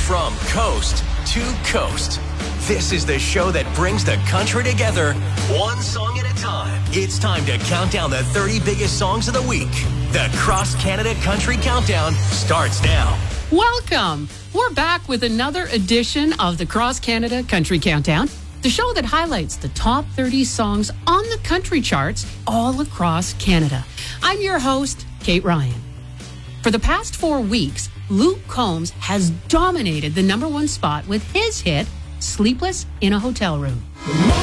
From coast to coast, this is the show that brings the country together, one song at a time. It's time to count down the 30 biggest songs of the week. The Cross Canada Country Countdown starts now. Welcome. We're back with another edition of the Cross Canada Country Countdown, the show that highlights the top 30 songs on the country charts all across Canada. I'm your host, Kate Ryan. For the past 4 weeks, Luke Combs has dominated the #1 spot with his hit, Sleepless in a Hotel Room.